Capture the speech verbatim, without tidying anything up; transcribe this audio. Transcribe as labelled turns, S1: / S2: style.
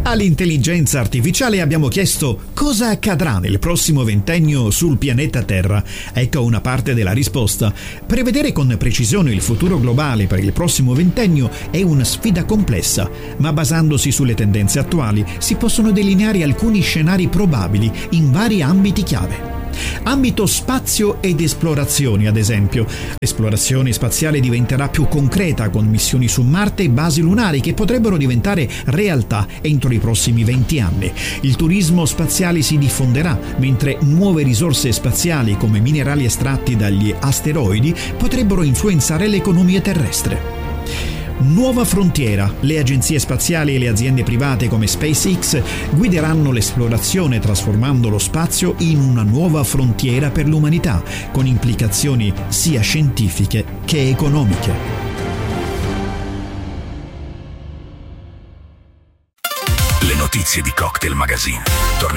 S1: All'intelligenza artificiale abbiamo chiesto cosa accadrà nel prossimo ventennio sul pianeta Terra. Ecco una parte della risposta. Prevedere con precisione il futuro globale per il prossimo ventennio è una sfida complessa, ma basandosi sulle tendenze attuali si possono delineare alcuni scenari probabili in vari ambiti chiave. Ambito spazio ed esplorazioni, ad esempio. L'esplorazione spaziale diventerà più concreta con missioni su Marte e basi lunari che potrebbero diventare realtà entro i prossimi venti anni. Il turismo spaziale si diffonderà, mentre nuove risorse spaziali come minerali estratti dagli asteroidi potrebbero influenzare l'economia terrestre. Nuova frontiera. Le agenzie spaziali e le aziende private come SpaceX guideranno l'esplorazione trasformando lo spazio in una nuova frontiera per l'umanità, con implicazioni sia scientifiche che economiche.
S2: Le notizie di Cocktail Magazine torneranno